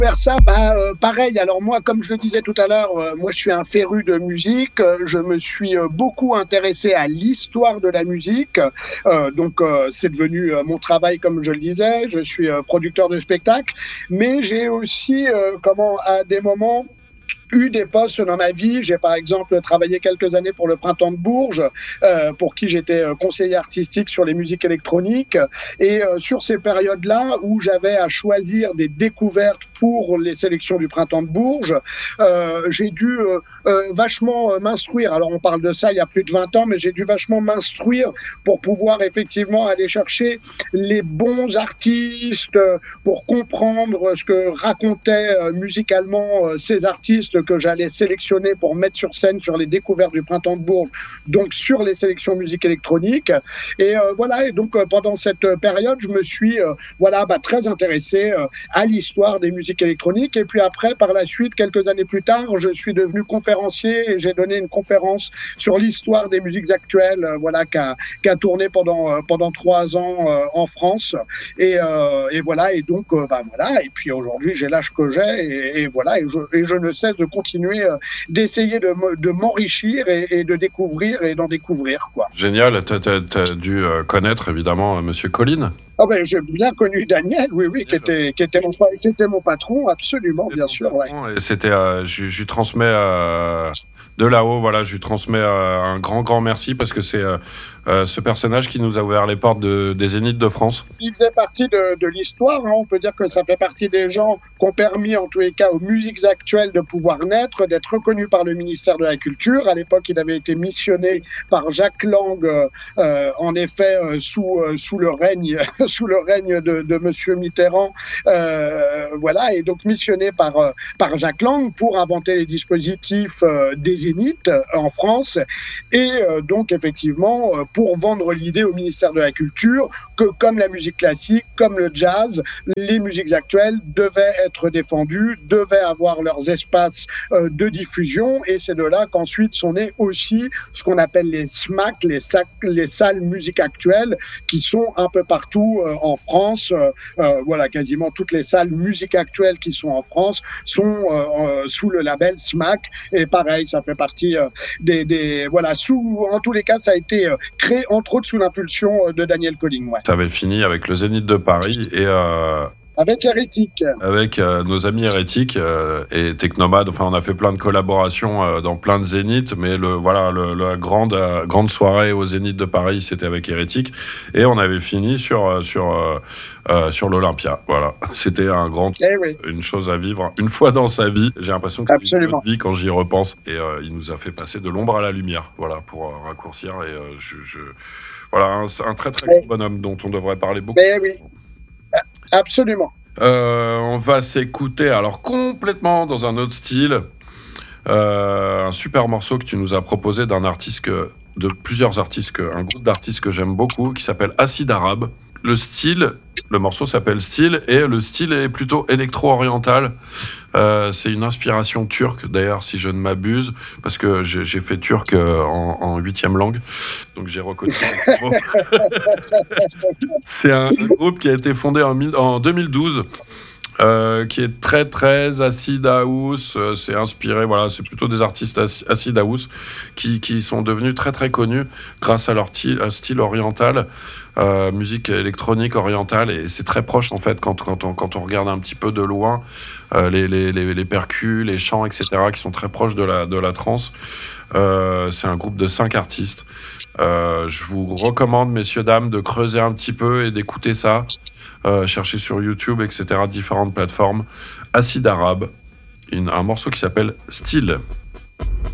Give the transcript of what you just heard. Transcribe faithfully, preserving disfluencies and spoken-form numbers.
Vers ça, bah, euh, pareil. Alors moi, comme je le disais tout à l'heure, euh, moi je suis un féru de musique. Euh, je me suis euh, beaucoup intéressé à l'histoire de la musique. Euh, donc euh, c'est devenu euh, mon travail, comme je le disais. Je suis euh, producteur de spectacles, mais j'ai aussi, euh, comment, à des moments eu des postes dans ma vie. J'ai par exemple travaillé quelques années pour le Printemps de Bourges, euh, pour qui j'étais conseiller artistique sur les musiques électroniques. Et euh, sur ces périodes-là où j'avais à choisir des découvertes pour les sélections du Printemps de Bourges, euh, j'ai dû euh, euh, vachement m'instruire. Alors on parle de ça il y a plus de vingt ans, mais j'ai dû vachement m'instruire pour pouvoir effectivement aller chercher les bons artistes, pour comprendre ce que racontaient euh, musicalement euh, ces artistes que j'allais sélectionner pour mettre sur scène sur les découvertes du Printemps de Bourges, donc sur les sélections musique électronique. Et euh, voilà, et donc euh, pendant cette période, je me suis euh, voilà, bah, très intéressé euh, à l'histoire des musiques électroniques. Et puis après, par la suite, quelques années plus tard, je suis devenu conférencier et j'ai donné une conférence sur l'histoire des musiques actuelles, euh, voilà, qui a, qui a tourné pendant, euh, pendant trois ans euh, en France. Et, euh, et voilà, et donc, euh, bah, voilà, et puis aujourd'hui, j'ai l'âge que j'ai, et, et voilà, et je, et je ne cesse de continuer euh, d'essayer de, de m'enrichir et, et de découvrir et d'en découvrir, quoi. Génial, tu as dû euh, connaître évidemment euh, Monsieur Colline. Ah ben, j'ai bien connu Daniel, oui, oui, qui était, qui était, mon, qui était mon patron, absolument, bien sûr. Ouais. Et c'était, euh, je, je lui transmets euh, de là-haut, voilà, je lui transmets euh, un grand, grand merci parce que c'est euh, euh, ce personnage qui nous a ouvert les portes de, des Zéniths de France. Il faisait partie de, de l'histoire, hein. On peut dire que ça fait partie des gens qui ont permis, en tous les cas, aux musiques actuelles de pouvoir naître, d'être reconnus par le ministère de la Culture. À l'époque, il avait été missionné par Jacques Lang, euh, en effet, euh, sous, euh, sous le règne, sous le règne de, de Monsieur Mitterrand, euh, voilà, et donc missionné par, euh, par Jacques Lang pour inventer les dispositifs euh, des Zéniths euh, en France, et euh, donc effectivement euh, pour vendre l'idée au ministère de la Culture que comme la musique classique, comme le jazz, les musiques actuelles devaient être défendues, devaient avoir leurs espaces euh, de diffusion, et c'est de là qu'ensuite sont nés aussi ce qu'on appelle les S M A C, les, sac, les salles musique actuelles, qui sont un peu partout euh, en France. Euh, euh, voilà, quasiment toutes les salles musique actuelles qui sont en France sont euh, euh, sous le label S M A C, et pareil, ça fait partie euh, des, des voilà, sous, en tous les cas, ça a été euh, créé entre autres sous l'impulsion euh, de Daniel Colling. Ouais. Ça avait fini avec le Zénith de Paris et euh... avec Hérétique. Avec euh, nos amis Hérétiques euh, et Technomade. Enfin, on a fait plein de collaborations euh, dans plein de zéniths, mais le, voilà, le, la grande, euh, grande soirée au Zénith de Paris, c'était avec Hérétiques. Et on avait fini sur, euh, sur, euh, euh, sur l'Olympia. Voilà. C'était un grand, eh oui. une chose à vivre une fois dans sa vie. J'ai l'impression que c'est une autre vie quand j'y repense. Et euh, il nous a fait passer de l'ombre à la lumière, voilà, pour euh, raccourcir. Et euh, je, je... voilà, un, un très très grand bonhomme dont on devrait parler beaucoup. Eh oui. Absolument. Euh, on va s'écouter alors complètement dans un autre style, euh, un super morceau que tu nous as proposé d'un artiste que, de plusieurs artistes, que, un groupe d'artistes que j'aime beaucoup qui s'appelle Acide Arabe. Le style, le morceau s'appelle Style et le style est plutôt électro-oriental. Euh, c'est une inspiration turque d'ailleurs, si je ne m'abuse, parce que j'ai, j'ai fait turc euh, en huitième langue, donc j'ai reconnu le mot. C'est un, un groupe qui a été fondé en, en deux mille douze. Euh, qui est très très acid house, euh, c'est inspiré, voilà, c'est plutôt des artistes acid house qui, qui sont devenus très très connus grâce à leur t- à style oriental, euh, musique électronique orientale, et c'est très proche en fait quand, quand, on, quand on regarde un petit peu de loin euh, les, les, les, les percus, les chants, et cetera, qui sont très proches de la, de la trance. Euh, c'est un groupe de cinq artistes. Euh, je vous recommande, messieurs, dames, de creuser un petit peu et d'écouter ça. Euh, chercher sur YouTube, et cetera, différentes plateformes. Acide Arabe, une, un morceau qui s'appelle Style.